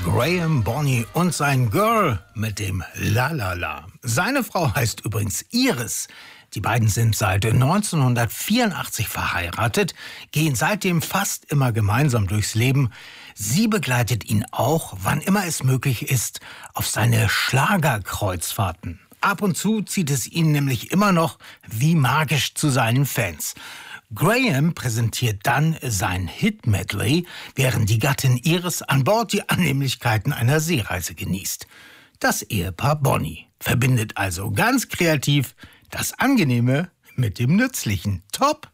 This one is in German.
Graham, Bonnie und sein Girl mit dem La-La-La. Seine Frau heißt übrigens Iris. Die beiden sind seit 1984 verheiratet, gehen seitdem fast immer gemeinsam durchs Leben. Sie begleitet ihn auch, wann immer es möglich ist, auf seine Schlagerkreuzfahrten. Ab und zu zieht es ihn nämlich immer noch wie magisch zu seinen Fans. Graham präsentiert dann sein Hit-Medley, während die Gattin Iris an Bord die Annehmlichkeiten einer Seereise genießt. Das Ehepaar Bonnie verbindet also ganz kreativ das Angenehme mit dem Nützlichen. Top!